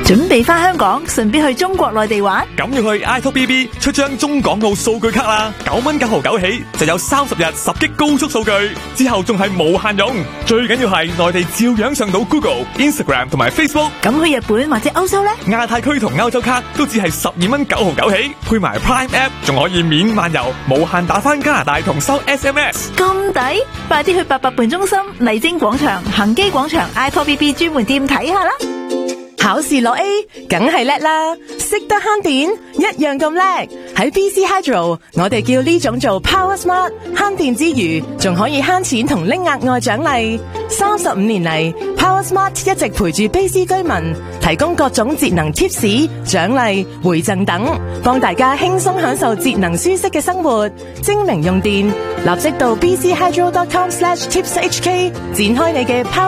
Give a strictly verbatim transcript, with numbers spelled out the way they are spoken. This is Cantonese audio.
準備返香港，順便去中國內地玩？ 咁要去 i t o B B 出張中港澳數據卡啦，九蚊九毫九起就有三十日十 G 高速數據，之後仲係無限用。最緊要係內地照樣上到 Google、Instagram 同埋 Facebook。 咁去日本或者歐洲呢？ 亞太區同歐洲卡都只係十二蚊九毫九起，配埋 Prime App 仲可以免漫遊，無限打返加拿大同收 S M S。 咁抵，快啲去八佰伴中心、麗晶廣場、恒基廣場 i t o B B 專門店睇下啦！ 考試攞 A， 梗係叻啦！識得慳電，一樣咁叻。喺 B C Hydro， 我哋叫呢種做 Power Smart， 慳電之餘，仲可以慳錢同拎額外獎勵。三十五年嚟 ，Power Smart 一直陪住 B C 居民，提供各種節能貼士、獎勵、回贈等，幫大家輕鬆享受節能舒適嘅生活。精明用電，立即到 b c hydro dot com slash tips h k 展開你嘅 Power